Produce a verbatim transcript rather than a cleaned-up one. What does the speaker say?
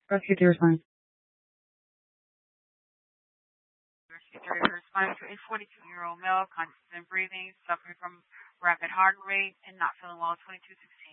Rescue to respond. Rescue to responding to a forty-two-year-old male, conscious and breathing, suffering from rapid heart rate, and not feeling well, twenty-two sixteen.